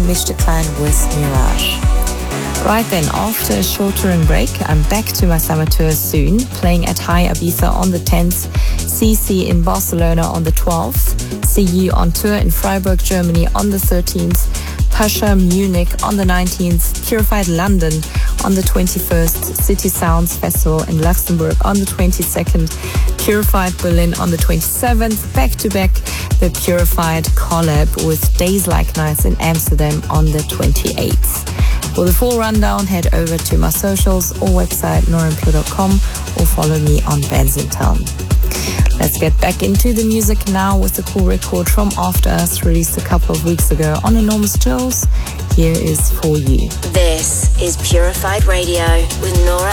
Mr. Klein with Mirage. Right then, after a short touring break, I'm back to my summer tour soon, playing at High Ibiza on the 10th, CC in Barcelona on the 12th, see you on tour in Freiburg, Germany on the 13th, Pasha Munich on the 19th, Purified London on the 21st, City Sounds Festival in Luxembourg on the 22nd, Purified Berlin on the 27th, back-to-back the Purified collab with Days Like Nights in Amsterdam on the 28th. For the full rundown, head over to my socials or website norampure.com or follow me on Bands in Town. Let's get back into the music now with a cool record from After Us, released a couple of weeks ago on Enormous Jewels. Here is For You. This is Purified Radio with Nora